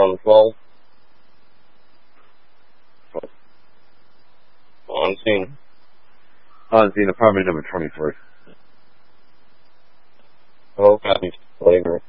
on 12. On scene. On scene, apartment number 23. Oh, God, he's later.